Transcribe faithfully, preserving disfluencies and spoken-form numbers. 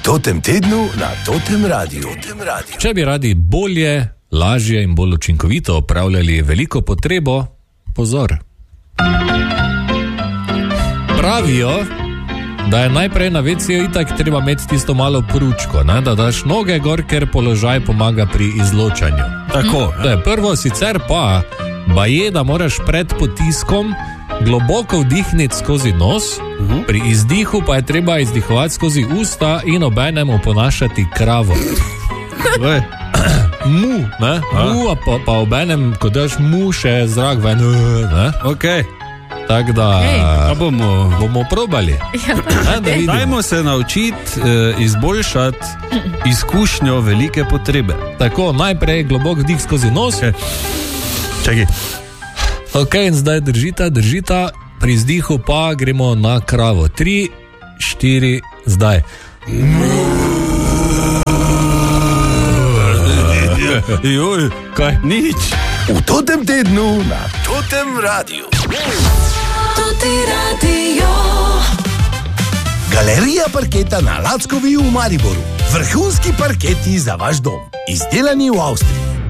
totem tednu na Totem Radiu. Totem Radiu. Če bi radi bolje, lažje in bolj učinkovito opravljali veliko potrebo, pozor. Pravijo, da je najprej na veceju itak treba imeti tisto malo pručko, ne? Da daš noge gor, ker položaj pomaga pri izločanju. Tako, to je prvo, sicer pa baje, da moraš pred potiskom globoko vdihniti skozi nos, uh-huh. Pri izdihu pa je treba izdihovati skozi usta in obenem oponašati kravo. Mu, ne? Mu, pa, pa obenem, ko daš mu, še zrak ven, ne? Ok. Tako da hey. bomo, bomo probali. Ja, ne, Dajmo se naučiti e, izboljšati izkušnjo velike potrebe. Tako, najprej globok vdih skozi nos. Okay. Čakaj. Ok, in zdaj držita, držita. Pri izdihu pa gremo na kravo. Tri, štiri, zdaj. Joj, kaj? Nič. V Totem tednu na Totem Radiu. Totem Radio. Galerija parketa na Lackovi v Mariboru. Vrhunski parketi za vaš dom. Izdelani v Avstriji.